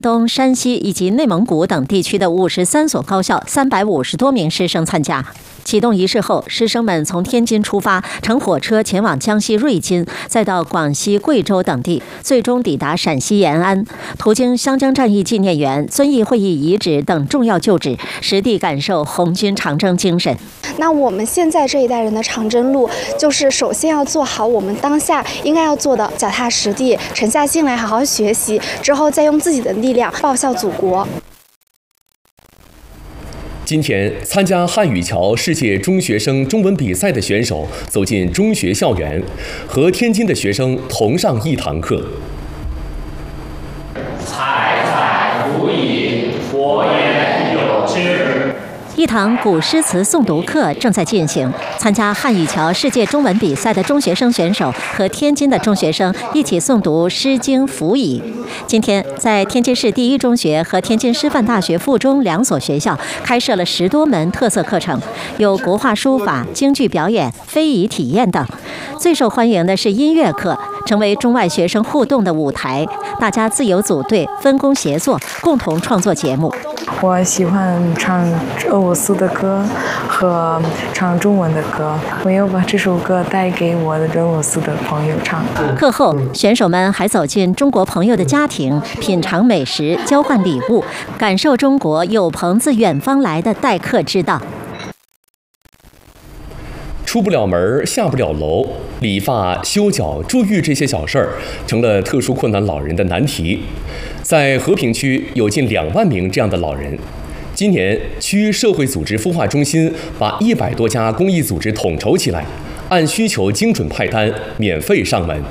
东、山西以及内蒙古等地区的53所高校350多名师生参加。启动仪式后，师生们从天津出发，乘火车前往江西瑞金，再到广西、贵州等地，最终抵达陕西延安。途经湘江战役纪念园、遵义会议遗址等重要旧址，实地感受红军长征精神。 那我们现在这一代人的长征路，就是首先要做好我们当下应该要做的，脚踏实地，沉下心来好好学习，之后再用自己的力量报效祖国。 今天参加汉语桥世界中学生中文比赛的选手走进中学校园，和天津的学生同上一堂课。 采采无以，我言有之。 一堂古诗词诵读课正在进行，参加汉语桥世界中文比赛的中学生选手和天津的中学生一起诵读《诗经·辅以》。今天，在天津市第一中学和天津师范大学附中2所学校开设了10多门特色课程，有国画书法、京剧表演、非遗体验等。最受欢迎的是音乐课，成为中外学生互动的舞台，大家自由组队，分工协作，共同创作节目。 我喜欢唱俄罗斯的歌和唱中文的歌，我要把这首歌带给我的俄罗斯的朋友唱。 课后，选手们还走进中国朋友的家庭，品尝美食，交换礼物，感受中国有朋自远方来的待客之道。 出不了门，下不了楼，理发、修脚、注浴这些小事儿，成了特殊困难老人的难题。在和平区有近2万名这样的老人。今年，区社会组织孵化中心把100多家公益组织统筹起来，按需求精准派单，免费上门。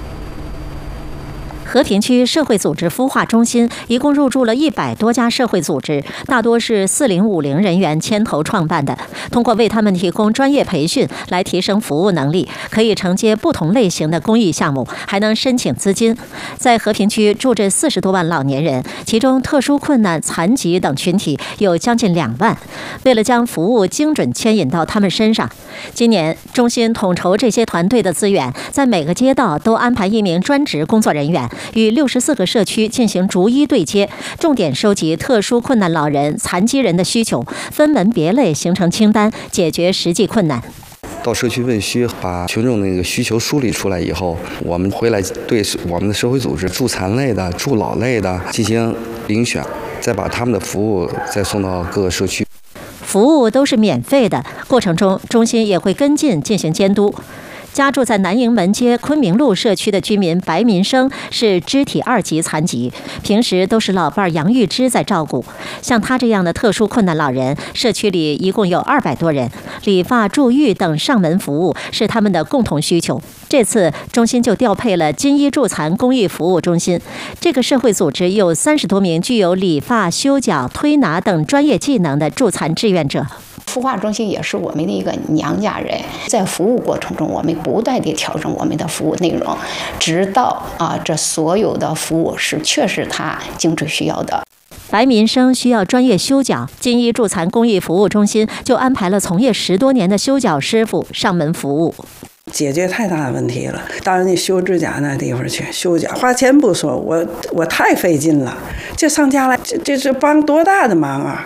和平区社会组织孵化中心一共入驻了100多家社会组织，大多是40、50人员牵头创办的。通过为他们提供专业培训来提升服务能力，可以承接不同类型的公益项目，还能申请资金。在和平区住着40多万老年人，其中特殊困难、残疾等群体有将近2万。为了将服务精准牵引到他们身上，今年中心统筹这些团队的资源，在每个街道都安排1名专职工作人员，与64个社区进行逐一对接，重点收集特殊困难老人、残疾人的需求，分门别类形成清单，解决实际困难。 到社区问需，把群众那个需求梳理出来以后，我们回来对我们的社会组织助残类的、助老类的进行遴选，再把他们的服务再送到各个社区。 服务都是免费的，过程中中心也会跟进进行监督。家住在南营门街昆明路社区的居民白民生是肢体2级残疾，平时都是老伴杨玉芝在照顾。像他这样的特殊困难老人，社区里一共有200多人，理发、助浴等上门服务是他们的共同需求。这次中心就调配了金一助残公益服务中心，这个社会组织有30多名具有理发、修脚、推拿等专业技能的助残志愿者。 孵化中心也是我们的一个娘家人，在服务过程中，我们不断地调整我们的服务内容，直到这所有的服务是确实他精致需要的。 白民生需要专业修脚，金一助残公益服务中心就安排了从业10多年的修脚师傅上门服务。 解决太大的问题了，到人家修指甲那地方去修甲，花钱不说，我太费劲了，这上家来，这是帮多大的忙啊！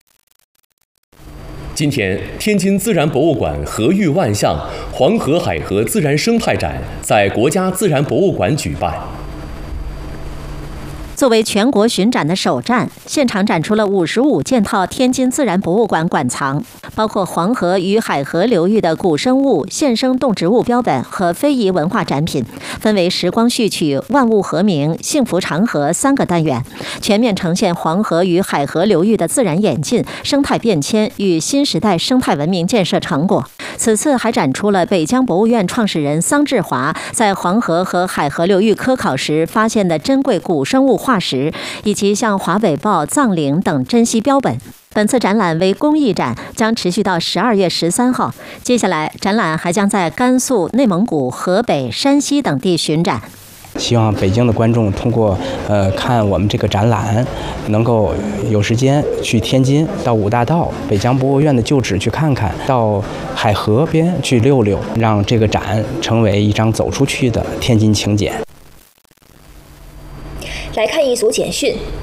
今天，天津自然博物馆河域万象黄河海河自然生态展在国家自然博物馆举办。 作为全国巡展的首站，现场展出了55件套天津自然博物馆馆藏，包括黄河与海河流域的古生物、现生动植物标本和非遗文化展品，分为时光序曲、万物和鸣、幸福长河3个单元，全面呈现黄河与海河流域的自然演进、生态变迁与新时代生态文明建设成果。此次还展出了北疆博物院创始人桑志华在黄河和海河流域科考时发现的珍贵古生物化石，以及像华北豹、藏羚等珍稀标本。本次展览为公益展，将持续到12月13号。接下来，展览还将在甘肃、内蒙古、河北、山西等地巡展。 希望北京的观众通过看我们这个展览，能够有时间去天津，到五大道、北疆博物院的旧址去看看，到海河边去溜溜，让这个展成为一张走出去的天津请柬。 来看一组简讯。